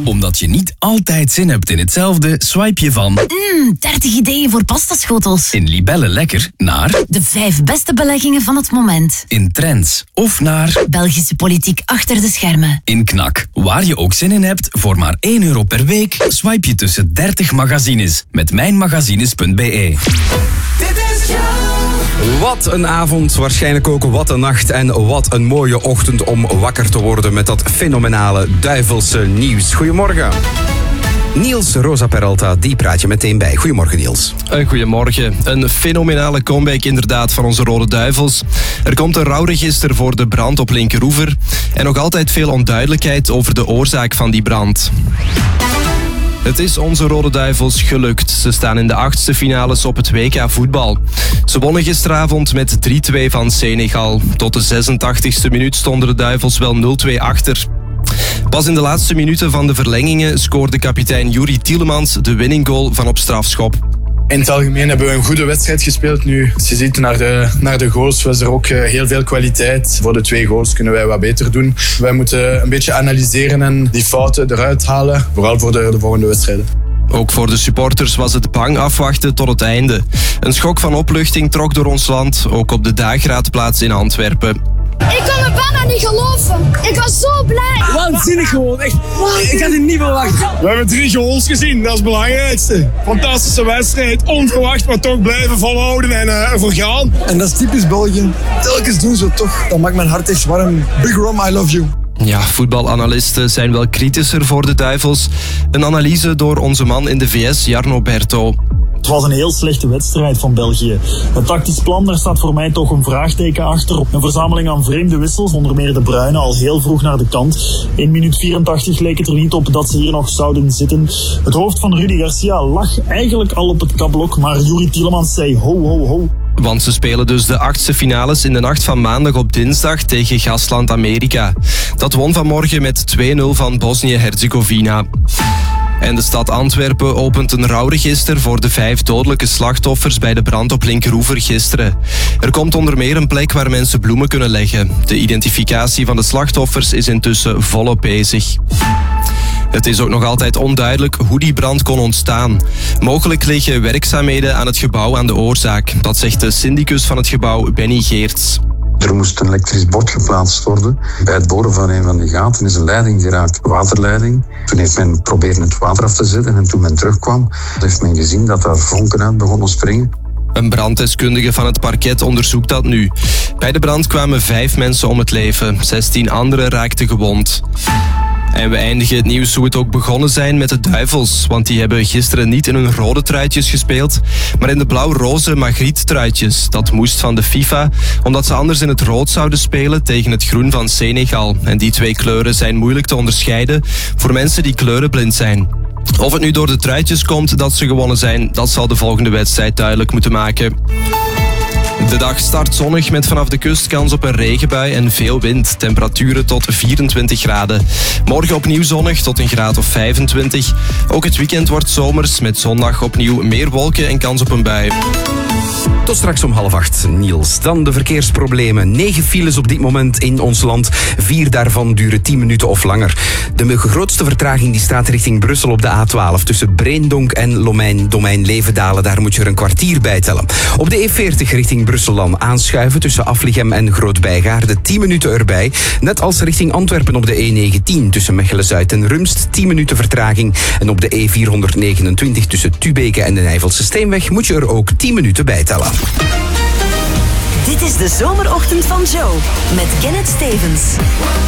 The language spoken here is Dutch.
Omdat je niet altijd zin hebt in hetzelfde, swipe je van 30 ideeën voor pastaschotels. in Libelle Lekker naar De 5 beste beleggingen van het moment. in Trends of naar Belgische politiek achter de schermen. in Knak. Waar je ook zin in hebt, voor maar €1 per week, swipe je tussen 30 magazines met mijnmagazines.be. Wat een avond, waarschijnlijk ook wat een nacht en wat een mooie ochtend om wakker te worden met dat fenomenale duivelse nieuws. Goedemorgen. Niels Rosa Peralta, die praat je meteen bij. Goedemorgen Niels. Goedemorgen. Een fenomenale comeback inderdaad van onze Rode Duivels. Er komt een rouwregister voor de brand op Linkeroever en nog altijd veel onduidelijkheid over de oorzaak van die brand. Het is onze Rode Duivels gelukt. Ze staan in de 8e finales op het WK voetbal. Ze wonnen gisteravond met 3-2 van Senegal. Tot de 86e minuut stonden de Duivels wel 0-2 achter. Pas in de laatste minuten van de verlengingen scoorde kapitein Yuri Tielemans de winning goal van op strafschop. In het algemeen hebben we een goede wedstrijd gespeeld nu. Als je ziet naar de goals was er ook heel veel kwaliteit. Voor de 2 goals kunnen wij wat beter doen. Wij moeten een beetje analyseren en die fouten eruit halen. Vooral voor de volgende wedstrijden. Ook voor de supporters was het bang afwachten tot het einde. Een schok van opluchting trok door ons land, ook op de Dageraadplaats in Antwerpen. Ik kon me bijna niet geloven. Ik was zo blij. Waanzinnig gewoon, echt. Ik had het niet verwacht. We hebben 3 goals gezien, dat is het belangrijkste. Fantastische wedstrijd, onverwacht, maar toch blijven volhouden en vergaan. En dat is typisch België. Telkens doen ze het toch. Dat maakt mijn hart echt warm. Big Rom, I love you. Ja, voetbalanalisten zijn wel kritischer voor de Duivels. Een analyse door onze man in de VS, Jarno Berto. Het was een heel slechte wedstrijd van België. Het tactisch plan, daar staat voor mij toch een vraagteken achter. Een verzameling aan vreemde wissels, onder meer de Bruyne al heel vroeg naar de kant. In minuut 84 leek het er niet op dat ze hier nog zouden zitten. Het hoofd van Rudy Garcia lag eigenlijk al op het kablok, maar Yuri Tielemans zei ho, ho, ho. Want ze spelen dus de 8e finales in de nacht van maandag op dinsdag tegen gastland Amerika. Dat won vanmorgen met 2-0 van Bosnië-Herzegovina. En de stad Antwerpen opent een rouwregister voor de 5 dodelijke slachtoffers bij de brand op Linkeroever gisteren. Er komt onder meer een plek waar mensen bloemen kunnen leggen. De identificatie van de slachtoffers is intussen volop bezig. Het is ook nog altijd onduidelijk hoe die brand kon ontstaan. Mogelijk liggen werkzaamheden aan het gebouw aan de oorzaak. Dat zegt de syndicus van het gebouw, Benny Geerts. Er moest een elektrisch bord geplaatst worden. Bij het boren van een van die gaten is een leiding geraakt, waterleiding. Toen heeft men proberen het water af te zetten en toen men terugkwam, heeft men gezien dat daar vonken uit begonnen springen. Een branddeskundige van het parket onderzoekt dat nu. Bij de brand kwamen 5 mensen om het leven. 16 anderen raakten gewond. En we eindigen het nieuws hoe het ook begonnen zijn met de Duivels. Want die hebben gisteren niet in hun rode truitjes gespeeld, maar in de blauw-roze Magritte-truitjes. Dat moest van de FIFA, omdat ze anders in het rood zouden spelen tegen het groen van Senegal. En die 2 kleuren zijn moeilijk te onderscheiden voor mensen die kleurenblind zijn. Of het nu door de truitjes komt dat ze gewonnen zijn, dat zal de volgende wedstrijd duidelijk moeten maken. De dag start zonnig met vanaf de kust kans op een regenbui en veel wind. Temperaturen tot 24 graden. Morgen opnieuw zonnig tot een graad of 25. Ook het weekend wordt zomers met zondag opnieuw meer wolken en kans op een bui. Tot straks om 7:30, Niels. Dan de verkeersproblemen. 9 files op dit moment in ons land. 4 daarvan duren 10 minuten of langer. De grootste vertraging die staat richting Brussel op de A12. Tussen Breendonk en Domein-Levendalen. Daar moet je er een kwartier bij tellen. Op de E40 richting Brussel dan aanschuiven tussen Aflichem en Groot-Bijgaarde. 10 minuten erbij. Net als richting Antwerpen op de E19 tussen Mechelen-Zuid en Rumst. 10 minuten vertraging. En op de E429 tussen Tubeke en de Nijvelse Steenweg moet je er ook 10 minuten bij tellen. Dit is de zomerochtend van Joe met Kenneth Stevens.